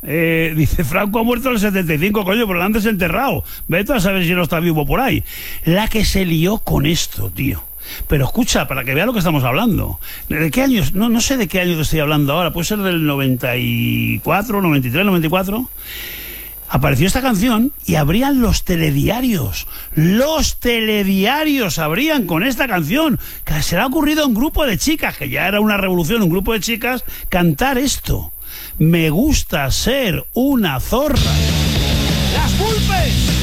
Dice, Franco ha muerto en el 75, coño, pero lo han desenterrado. Vete a saber si no está vivo por ahí. La que se lió con esto, tío. Pero escucha, para que vea lo que estamos hablando. ¿De qué años? No sé de qué año te estoy hablando ahora. Puede ser del 94, 93, 94. Apareció esta canción y abrían los telediarios. Los telediarios abrían con esta canción. Que se le ha ocurrido a un grupo de chicas, que ya era una revolución, un grupo de chicas, cantar esto. Me gusta ser una zorra. ¡Las Vulpes!